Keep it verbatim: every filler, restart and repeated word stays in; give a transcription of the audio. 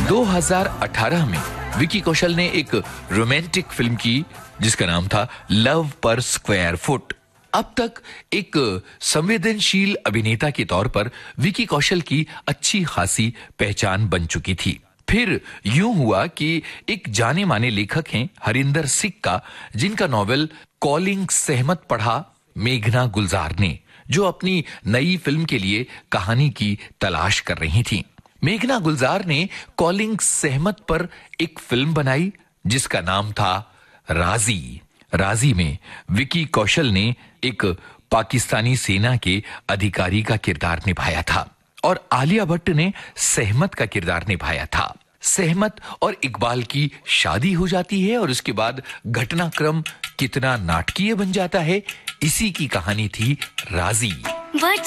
दो हज़ार अठारह में विकी कौशल ने एक रोमांटिक फिल्म की जिसका नाम था लव पर स्क्वायर फुट। अब तक एक संवेदनशील अभिनेता के तौर पर विकी कौशल की अच्छी खासी पहचान बन चुकी थी। फिर यूं हुआ कि एक जाने माने लेखक हैं हरिंदर सिंह का, जिनका नॉवेल कॉलिंग सहमत पढ़ा मेघना गुलजार ने, जो अपनी नई फिल्म के लिए कहानी की तलाश कर रही थी। मेघना गुलजार ने कॉलिंग सहमत पर एक फिल्म बनाई जिसका नाम था राजी। राजी में विकी कौशल ने एक पाकिस्तानी सेना के अधिकारी का किरदार निभाया था और आलिया भट्ट ने सहमत का किरदार निभाया था। सहमत और इकबाल की शादी हो जाती है और उसके बाद घटनाक्रम कितना नाटकीय बन जाता है, इसी की कहानी थी राजी।